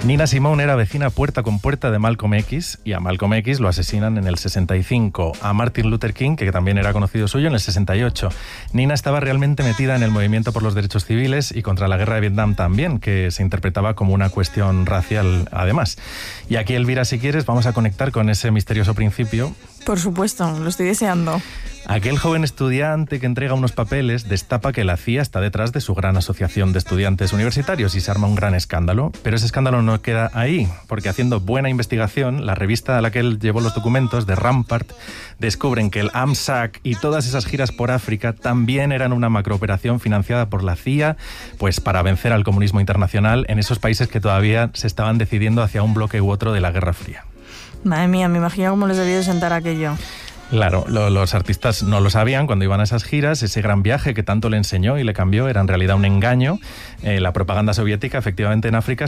Nina Simone era vecina puerta con puerta de Malcolm X, y a Malcolm X lo asesinan en el 65, a Martin Luther King, que también era conocido suyo, en el 68. Nina estaba realmente metida en el movimiento por los derechos civiles y contra la guerra de Vietnam también, que se interpretaba como una cuestión racial además. Y aquí, Elvira, si quieres, vamos a conectar con ese misterioso principio. Por supuesto, lo estoy deseando. Aquel joven estudiante que entrega unos papeles destapa que la CIA está detrás de su gran asociación de estudiantes universitarios y se arma un gran escándalo. Pero ese escándalo no queda ahí, porque haciendo buena investigación, la revista a la que él llevó los documentos, de Rampart, descubren que el AMSAC y todas esas giras por África también eran una macrooperación financiada por la CIA, pues para vencer al comunismo internacional en esos países que todavía se estaban decidiendo hacia un bloque u otro de la Guerra Fría. Madre mía, me imagino cómo les debió de sentar aquello. Claro, los artistas no lo sabían cuando iban a esas giras. Ese gran viaje que tanto le enseñó y le cambió era en realidad un engaño. La propaganda soviética, efectivamente, en África